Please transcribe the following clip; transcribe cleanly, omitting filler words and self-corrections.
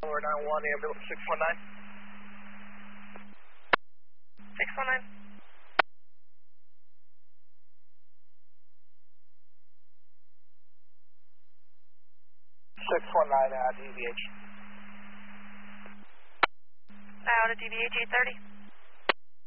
We're 9-1, ambulance 619. 619. 619 DVH. Out of DVH 830.